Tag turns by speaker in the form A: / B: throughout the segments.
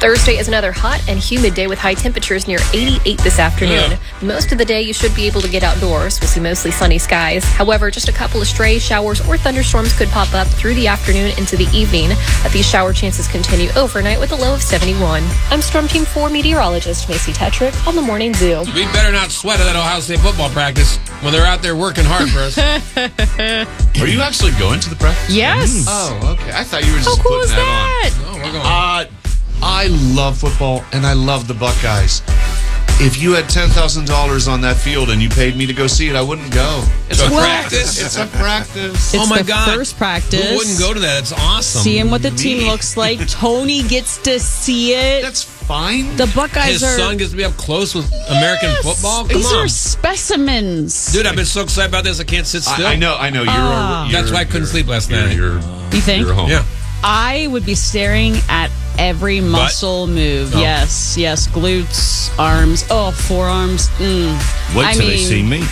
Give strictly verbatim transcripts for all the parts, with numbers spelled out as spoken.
A: Thursday is another hot and humid day with high temperatures near eighty-eight this afternoon. Yeah. Most of the day you should be able to get outdoors. We'll see mostly sunny skies. However, just a couple of stray showers or thunderstorms could pop up through the afternoon into the evening. But these shower chances continue overnight with a low of seventy-one. I'm Storm Team four meteorologist Macy Tetrick on the Morning Zoo.
B: We better not sweat at that Ohio State football practice when they're out there working hard for us.
C: Are you actually going to the practice?
D: Yes.
C: Mm. Oh, okay. I thought you were just
D: How cool
C: putting
D: is
C: that,
D: that?
C: on. No, we're going. Uh, I love football, and I love the Buckeyes. If you had ten thousand dollars on that field and you paid me to go see it, I wouldn't go.
B: It's a practice.
C: It's a practice.
D: It's
B: oh, my
D: the
B: God.
D: first practice.
B: Who wouldn't go to that? It's awesome.
D: Seeing what the team looks like. Tony gets to see it.
C: That's fine.
D: The Buckeyes
B: His
D: are...
B: son gets to be up close with American
D: Yes.
B: football? Come
D: These
B: on.
D: are specimens.
B: Dude, I've been so excited about this, I can't sit still.
C: I, I know, I know. You're,
D: Ah.
C: a, you're
B: That's why I couldn't
C: you're-
B: sleep last
C: you're,
B: night.
C: You're,
D: You think?
C: You're home.
B: Yeah.
D: I would be staring at every muscle move.
B: Oh.
D: Yes, yes. Glutes, arms, oh, forearms. Mm.
E: Wait
D: I
E: till
D: mean,
E: they see me.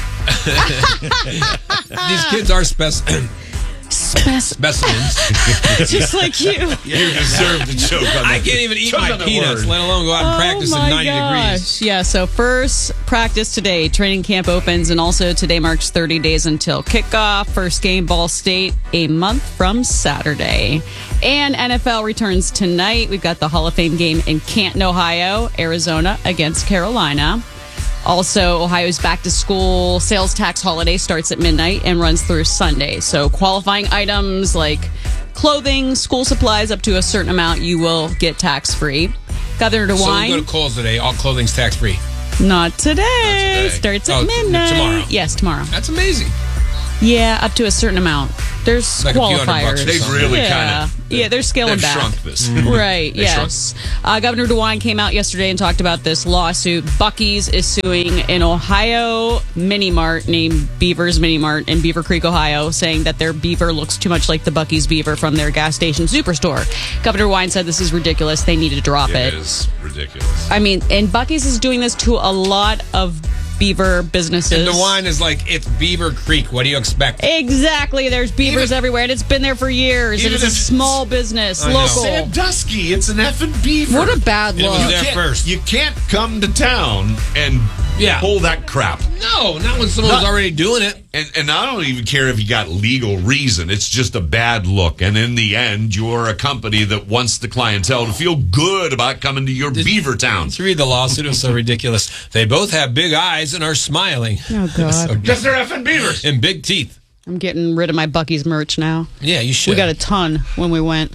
B: These kids are spec-
D: Spec-
B: specimens.
D: just like you.
C: You deserve to choke on that.
B: I can't even eat
C: Choke
B: my
C: on the
B: peanuts,
C: word.
B: let alone go out and practice
D: oh
B: in
D: my
B: ninety
D: gosh.
B: degrees.
D: Yeah, so first practice today. Training camp opens, and also today marks thirty days until kickoff. First game, Ball State, a month from Saturday. And N F L returns tonight. We've got the Hall of Fame game in Canton, Ohio, Arizona against Carolina. Also, Ohio's back-to-school sales tax holiday starts at midnight and runs through Sunday. So qualifying items like clothing, school supplies up to a certain amount, you will get tax-free. Governor
B: So
D: DeWine.
B: we go to Kohl's today. All clothing's tax-free.
D: Not today.
B: Not today.
D: Starts at
B: Oh, t-
D: midnight.
B: tomorrow.
D: Yes, tomorrow.
B: That's amazing.
D: Yeah, up to a certain amount. There's
B: Like a few hundred bucks
D: qualifiers.
B: or
C: They've
B: something.
C: really
D: yeah.
C: kind of...
D: Yeah, they're scaling
C: They've
D: back.
C: shrunk this.
D: Right,
C: They
D: yes. Uh, Governor DeWine came out yesterday and talked about this lawsuit. Buc-ee's is suing an Ohio mini mart named Beaver's Mini Mart in Beaver Creek, Ohio, saying that their beaver looks too much like the Buc-ee's beaver from their gas station superstore. Governor DeWine said this is ridiculous. They need to drop it.
C: It is ridiculous.
D: I mean, and Buc-ee's is doing this to a lot of beaver businesses.
B: And DeWine is like, it's Beaver Creek. What do you expect?
D: Exactly. There's beavers
C: Even-
D: everywhere, and it's been there for years.
C: Even
D: It is a
C: if-
D: small business,
B: I know.
D: local.
C: Sandusky, it's an effing beaver.
D: What a bad
B: And it was
D: look.
B: there
C: can't-
B: first.
C: You can't come to town and
B: Yeah.
C: pull that crap.
B: No, not when someone's
C: Not-
B: already doing it.
C: And, and I don't even care if you got legal reason. It's just a bad look. And in the end, you're a company that wants the clientele to feel good about coming to your beaver town.
B: Let's read the lawsuit. It was so ridiculous. They both have big eyes and are smiling.
D: Oh, God.
B: So-
C: Just their effing beavers.
B: and big teeth.
D: I'm getting rid of my Buc-ee's merch now.
B: Yeah, you should.
D: We got a ton when we went.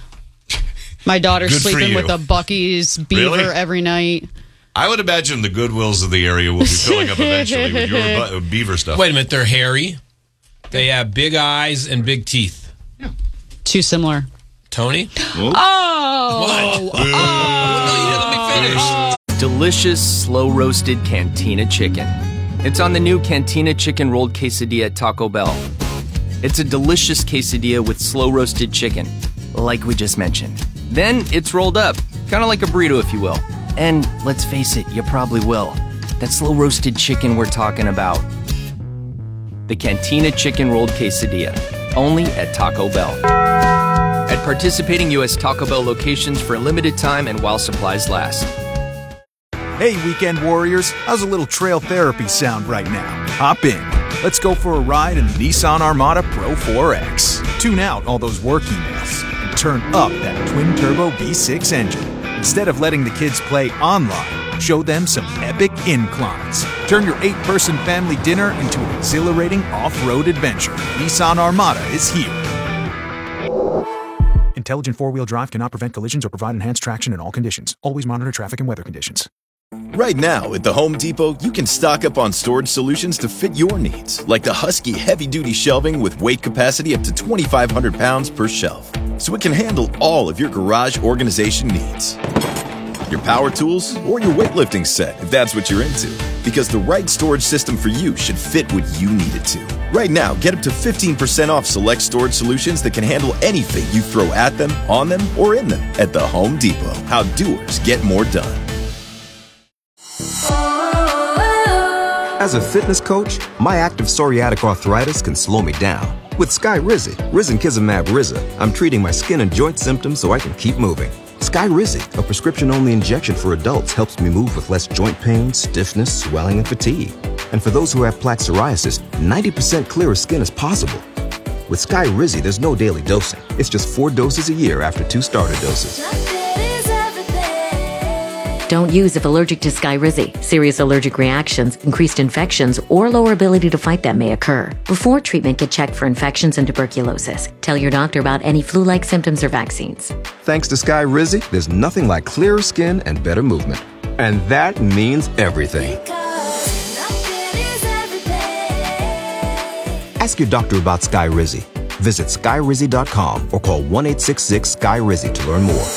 D: My daughter's
C: Good for
D: sleeping
C: you.
D: with a Buc-ee's beaver
C: Really?
D: every night.
C: I would imagine the Goodwills of the area will be filling up eventually with your bu- beaver stuff.
B: Wait a minute. They're hairy. They have big eyes and big teeth.
D: Too similar.
B: Tony?
D: Oh!
B: What? No, you didn't let me finish.
F: Delicious, slow-roasted Cantina chicken. It's on the new Cantina chicken rolled quesadilla at Taco Bell. It's a delicious quesadilla with slow-roasted chicken, like we just mentioned. Then it's rolled up, kind of like a burrito, if you will. And let's face it, you probably will. That slow-roasted chicken we're talking about. The Cantina chicken rolled quesadilla, only at Taco Bell. At participating U S Taco Bell locations for a limited time and while supplies last.
G: Hey, weekend warriors, how's a little trail therapy sound right now? Hop in. Let's go for a ride in the Nissan Armada Pro four X. Tune out all those work emails and turn up that twin-turbo V six engine. Instead of letting the kids play online, show them some epic inclines. Turn your eight-person family dinner into an exhilarating off-road adventure. Nissan Armada is here. Intelligent four-wheel drive cannot prevent collisions or provide enhanced traction in all conditions. Always monitor traffic and weather conditions.
H: Right now, at the Home Depot, you can stock up on storage solutions to fit your needs, like the Husky heavy-duty shelving with weight capacity up to twenty-five hundred pounds per shelf, so it can handle all of your garage organization needs. Your power tools, or your weightlifting set, if that's what you're into, because the right storage system for you should fit what you need it to. Right now, get up to fifteen percent off select storage solutions that can handle anything you throw at them, on them, or in them at the Home Depot. How doers get more done.
I: As a fitness coach, my active psoriatic arthritis can slow me down. With Skyrizi, Risankizumab Riza, I'm treating my skin and joint symptoms so I can keep moving. Skyrizi, a prescription-only injection for adults, helps me move with less joint pain, stiffness, swelling, and fatigue. And for those who have plaque psoriasis, ninety percent clearer skin is possible. With Skyrizi, there's no daily dosing. It's just four doses a year after two starter doses.
E: Don't use if allergic to Skyrizi. Serious allergic reactions, increased infections, or lower ability to fight them may occur. Before treatment, get checked for infections and tuberculosis. Tell your doctor about any flu-like symptoms or vaccines.
I: Thanks to Skyrizi, there's nothing like clearer skin and better movement. And that means everything. Ask your doctor about Skyrizi. Visit Skyrizi dot com or call one eight six six Sky Rizzi to learn more.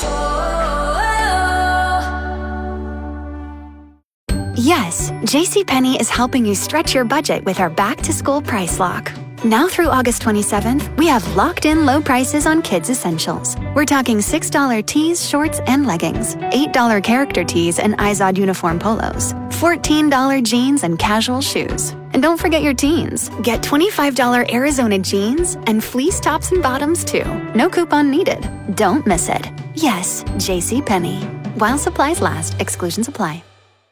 J: Yes, JCPenney is helping you stretch your budget with our back-to-school price lock. Now through August twenty-seventh, we have locked-in low prices on kids' essentials. We're talking six dollar tees, shorts, and leggings, eight dollar character tees and Izod uniform polos, fourteen dollar jeans and casual shoes. And don't forget your teens. Get twenty-five dollar Arizona jeans and fleece tops and bottoms too. No coupon needed. Don't miss it. Yes, JCPenney. While supplies last, exclusions apply.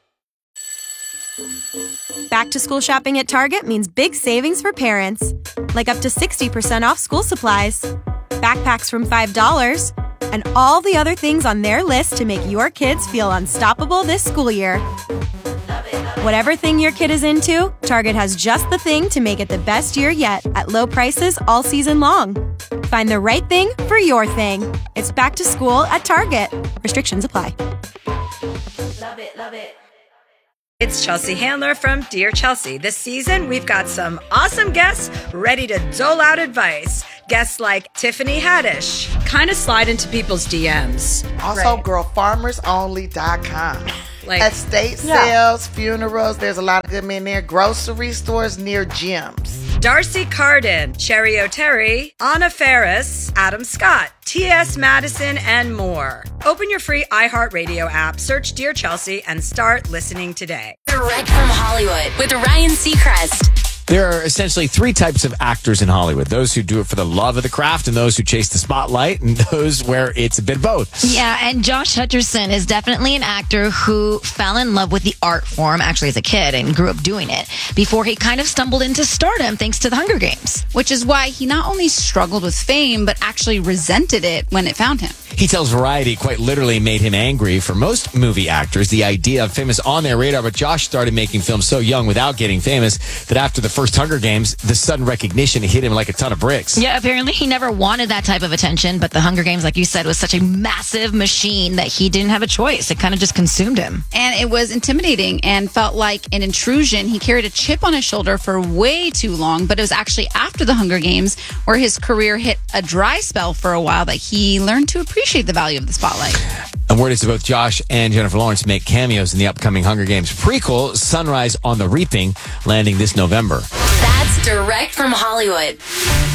K: Back to school shopping at Target means big savings for parents, like up to sixty percent off school supplies, backpacks from five dollars, and all the other things on their list to make your kids feel unstoppable this school year. Whatever thing your kid is into, Target has just the thing to make it the best year yet at low prices all season long. Find the right thing for your thing. It's back to school at Target. Restrictions apply.
L: Love it, love it. It's Chelsea Handler from Dear Chelsea. This season, we've got some awesome guests ready to dole out advice. Guests like Tiffany Haddish. Kind of slide into people's D Ms.
M: Also,
L: right.
M: girl farmers only dot com.
L: Like,
M: estate
L: yeah.
M: sales, funerals, there's a lot of good men there. Grocery stores near gyms.
L: Darcy Carden, Cherry O'Terry, Anna Ferris, Adam Scott, T S Madison, and more. Open your free iHeartRadio app, search Dear Chelsea, and start listening today.
N: Direct from Hollywood with Ryan Seacrest.
O: There are essentially three types of actors in Hollywood. Those who do it for the love of the craft and those who chase the spotlight and those where it's a bit of both.
P: Yeah, and Josh Hutcherson is definitely an actor who fell in love with the art form actually as a kid and grew up doing it before he kind of stumbled into stardom thanks to the Hunger Games.
Q: Which is why he not only struggled with fame, but actually resented it when it found him.
O: He tells Variety quite literally made him angry. For most movie actors, the idea of fame is on their radar, but Josh started making films so young without getting famous that after the first Hunger Games, the sudden recognition hit him like a ton of bricks.
P: Yeah, apparently he never wanted that type of attention, but the Hunger Games, like you said, was such a massive machine that he didn't have a choice. It kind of just consumed him.
Q: And it was intimidating and felt like an intrusion. He carried a chip on his shoulder for way too long, but it was actually after the Hunger Games where his career hit a dry spell for a while that he learned to appreciate the value of the spotlight.
O: And word is that both Josh and Jennifer Lawrence make cameos in the upcoming Hunger Games prequel, Sunrise on the Reaping, landing this November.
N: That's direct from Hollywood.